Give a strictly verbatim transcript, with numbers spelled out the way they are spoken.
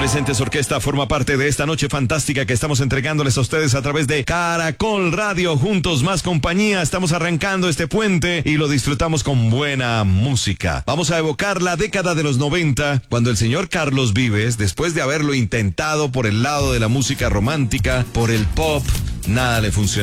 Adolescentes Orquesta forma parte de esta noche fantástica que estamos entregándoles a ustedes a través de Caracol Radio. Juntos más compañía. Estamos arrancando este puente y lo disfrutamos con buena música. Vamos a evocar la década de los noventa, cuando el señor Carlos Vives, después de haberlo intentado por el lado de la música romántica, por el pop, nada le funcionó.